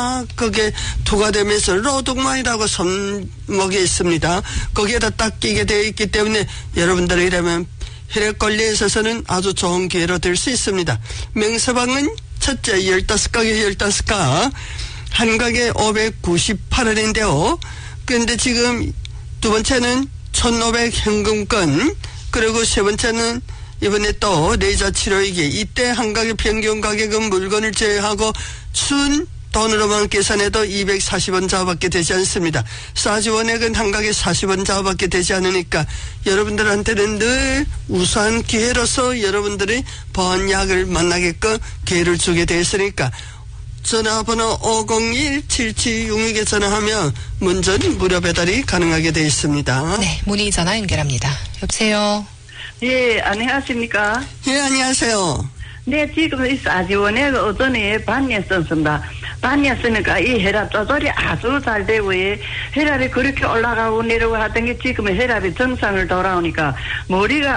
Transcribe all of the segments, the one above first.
그게 투과되면서 로동마이라고 손목에 있습니다. 거기에다 딱 끼게 되어 있기 때문에 여러분들이 이러면 혈액 관리에 있어서는 아주 좋은 기회로 될 수 있습니다. 명서방은 첫째 15가게 15가 한 가게 598원인데요. 그런데 지금 두 번째는 1,500 현금권, 그리고 세 번째는 이번에 또 레이저 치료이기, 이때 한 가게 평균 가격은 물건을 제외하고 순 돈으로만 계산해도 240원 자원밖에 되지 않습니다. 싸지원액은 한 가게 40원 자원밖에 되지 않으니까 여러분들한테는 늘 우수한 기회로서 여러분들이 번약을 만나게끔 기회를 주게 되어 있으니까 전화번호 501-7766에 전화하면 문전 무료 배달이 가능하게 되어 있습니다. 네, 문의 전화 연결합니다. 여보세요. 예, 안녕하십니까? 예, 안녕하세요. 네, 지금 이 싸지원에 어떤 애 반년 썼습니다. 반년 쓰니까 이 혈압 조절이 아주 잘 되고, 혈압이 그렇게 올라가고 내려가고 하던 게 지금은 혈압이 정상을 돌아오니까 머리가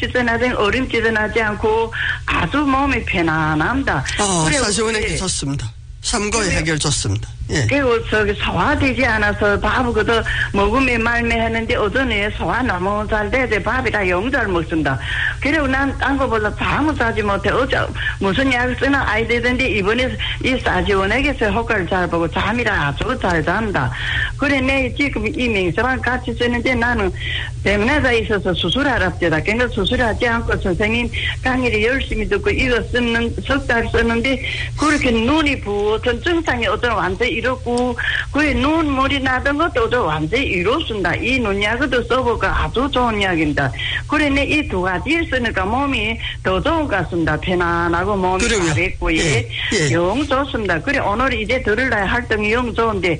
어림찌든하지 않고 아주 몸이 편안합니다. 싸지원에게 좋습니다. 삼고의 해결 좋습니다. 예. 그리고 소화되지 않아서 밥을 그도 먹으면 말매 했는데 어떤 애 소화 너무 잘 돼서 밥이 다 영 잘 먹습니다. 그리고 난 딴 거보다 잠을 자지 못해. 어제 무슨 약을 쓰나 아이 되던데 이번에 이 싸지원에게서 효과를 잘 보고 잠이라 아주 잘 잔다. 그래 내 지금 이 명서랑 같이 쓰는데 나는 병원에 있어서 수술하랍니다. 그러니까 수술하지 않고 선생님 강의를 열심히 듣고 이거 석 달 썼는데 그렇게 눈이 부어서 증상이 어떤 완전 이렇고 그에 눈물이 나던 것도 완전히 이렇습니다. 이 눈약도 써보니까 아주 좋은 약입니다. 그래 이 두 가지 쓰니까 몸이 더 좋은 것 같습니다. 편안하고 몸이 가볍고 영 좋습니다. 그래 오늘 이제 들으려 활동이 영 좋은데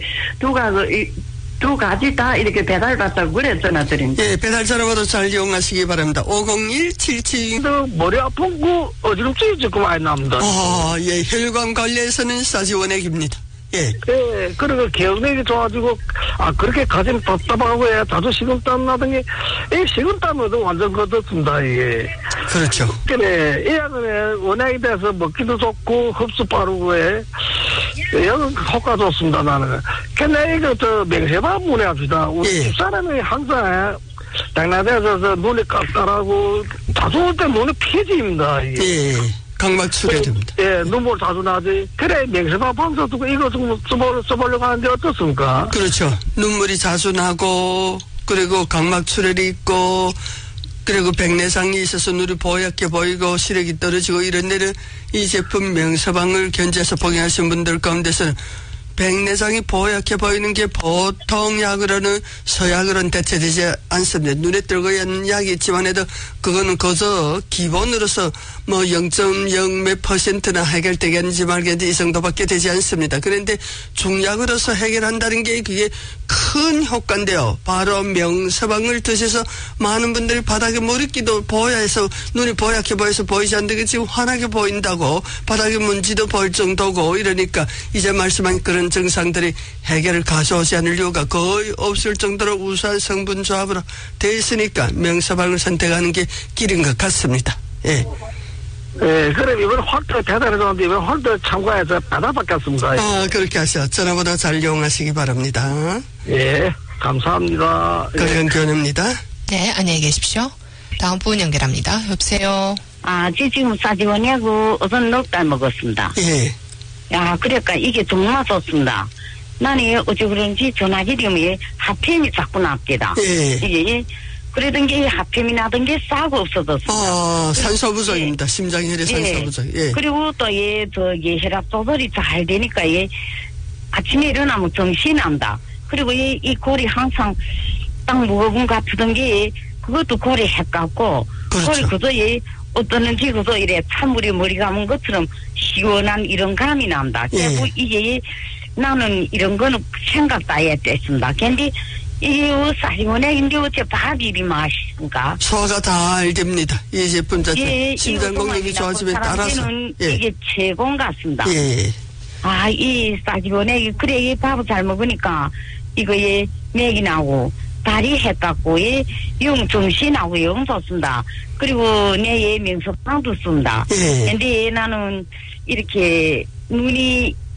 두 가지 다 이렇게 배달받다고 그래 전화드립니다. 예, 배달 전화번호 잘 이용하시기 바랍니다. 501-77. 머리 아픈 거 어지럽지 조금 많이 납니다. 예, 혈관 관리에서는 싸지원액입니다. 예. 예, 그리고 기억력이 좋아지고, 그렇게 가슴 답답하고, 자주 식은땀 나던 식은땀은 완전 거뒀습니다, 이게. 그렇죠. 그래, 이 약은 원약이 돼서 먹기도 좋고, 흡수 빠르고, 여기 효과 좋습니다, 나는. 근데 이거, 맹세밥 문의합시다. 우리 집사람이 항상, 장난해서 눈이 깜깜하고, 자주 올 때 눈이 피해집니다, 이게. 예. 각막 출혈입니다. 예, 눈물 자주 나지. 그래, 맹세밥 방사 두고 이거 좀 써보려고 하는데 어떻습니까? 그렇죠. 눈물이 자주 나고, 그리고 각막 출혈이 있고, 그리고 백내장이 있어서 눈이 뽀얗게 보이고, 시력이 떨어지고 이런 데는 이 제품 명서방을 견제해서 복용하신 분들 가운데서는 백내장이 뽀얗게 보이는 게 보통 약으로는 서약으로는 대체되지 않습니다. 눈에 들고 있는 약이 있지만 해도 그거는 거저 기본으로서 뭐 0.0 몇 %나 해결되겠는지 말겠는지 이 정도밖에 되지 않습니다. 그런데 중약으로서 해결한다는 게 그게 큰 효과인데요. 바로 명서방을 드셔서 많은 분들이 바닥에 머리끼도 보여서 눈이 뽀얗게 보여서 보이지 않는데 지금 환하게 보인다고 바닥에 먼지도 보일 정도고 이러니까 이제 말씀한 그런 증상들이 해결을 가져오지 않을 이유가 거의 없을 정도로 우수한 성분 조합으로 되어 있으니까 명서방을 선택하는 게 길인 것 같습니다. 예. 예, 그럼 이번 홀더 대단해졌는데 이번 홀더 참가해서 받아봤겠습니다. 그렇게 하셔. 전화번호 잘 이용하시기 바랍니다. 예, 감사합니다. 건강교원입니다. 네, 안녕히 계십시오. 다음 분 연결합니다. 여보세요. 지금 싸지원하고 우선 넉 달 먹었습니다. 예. 야, 그러니까 이게 정말 좋습니다. 나는 어찌 그런지 전화기름이 하품이 자꾸 납니다. 예. 이게 그러던 게 하품이 나던 게 싸고 없어졌습니다. 산소 부족입니다. 심장혈의 산소 부족. 예. 그리고 또 혈압 조절이 잘 되니까 아침에 일어나면 정신이 난다. 그리고 이 골이 항상 딱 무거운 거 아프던 게 그것도 골이 헷갈고 그렇죠. 골이 그저 어떠는지 그저 이래 찬물이 머리 감은 것처럼 시원한 이런 감이 난다. 결국 이게 나는 이런 거는 생각도 안 했습니다. 근데 이게 싸지원액인데 어째 밥이 이리 맛있습니까? 소화가 다 잘 됩니다. 이 제품 자체. 심장功能이 좋아지면 따라서. 이게 최고인 것 같습니다. 예. 이 싸지원액이 그래 이 밥을 잘 먹으니까 이거에 맥이 나고 다리 헷갖고 정신이 나고 영 좋습니다. 그리고 내 명석빵도 씁니다. 근데 나는 이렇게 눈이